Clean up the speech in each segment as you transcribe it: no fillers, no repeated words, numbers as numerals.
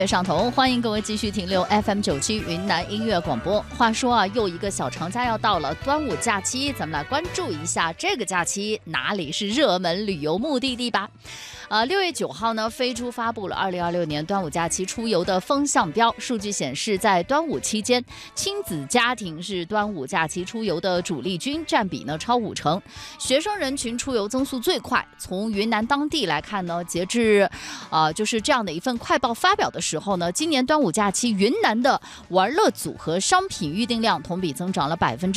上头，欢迎各位继续停留 FM97云南音乐广播。话说啊，又一个小长假要到了，端午假期，咱们来关注一下这个假期哪里是热门旅游目的地吧。6月9号呢，飞猪发布了2026年端午假期出游的风向标。数据显示，在端午期间，亲子家庭是端午假期出游的主力军，占比呢超50%。学生人群出游增速最快。从云南当地来看呢，截至就是这样的一份快报发表的时候呢，今年端午假期云南的玩乐组合商品预订量同比增长了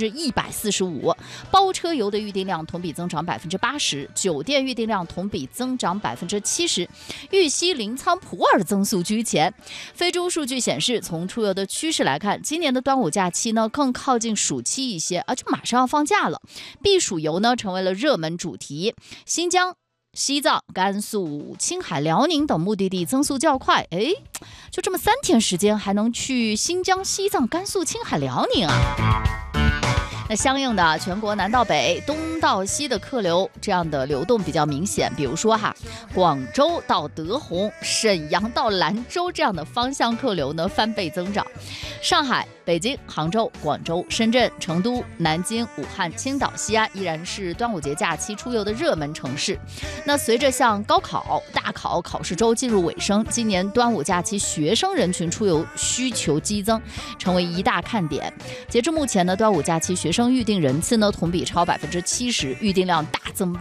145%，包车游的预订量同比增长80%，酒店预订量同比增长70%，玉溪、临沧、普洱增速居前。飞猪数据显示，从出游的趋势来看，今年的端午假期呢更靠近暑期一些，就马上要放假了。避暑游呢成为了热门主题，新疆、西藏、甘肃、青海、辽宁等目的地增速较快。就这么3天时间还能去新疆、西藏、甘肃、青海、辽宁啊。那相应的，全国南到北、东到西的客流这样的流动比较明显。比如说广州到德宏、沈阳到兰州这样的方向客流呢翻倍增长。上海、北京、杭州、广州、深圳、成都、南京、武汉、青岛、西安依然是端午节假期出游的热门城市。那随着像高考、大考考试周进入尾声，今年端午假期学生人群出游需求激增，成为一大看点。截至目前呢，端午假期学生预订人次呢同比超70%，预订量大增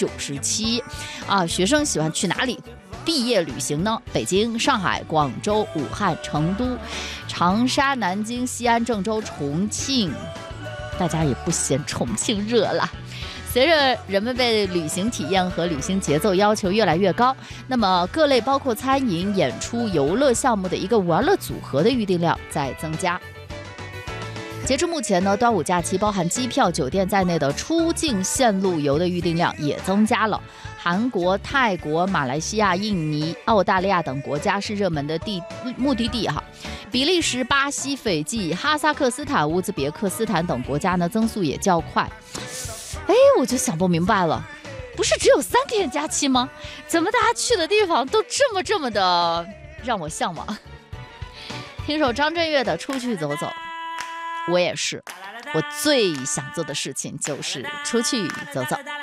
97%。学生喜欢去哪里毕业旅行呢？北京、上海、广州、武汉、成都、长沙、南京、西安、郑州、重庆，大家也不嫌重庆热了。随着人们被旅行体验和旅行节奏要求越来越高，那么各类包括餐饮、演出、游乐项目的一个玩乐组合的预订量在增加。截至目前呢，端午假期包含机票、酒店在内的出境线路游的预订量也增加了。韩国、泰国、马来西亚、印尼、澳大利亚等国家是热门的目的地比利时、巴西、斐济、哈萨克斯坦、乌兹别克斯坦等国家呢增速也较快。我就想不明白了，不是只有3天假期吗？怎么大家去的地方都这么的让我向往？听首张震岳的《出去走走》。我也是，我最想做的事情就是出去走走。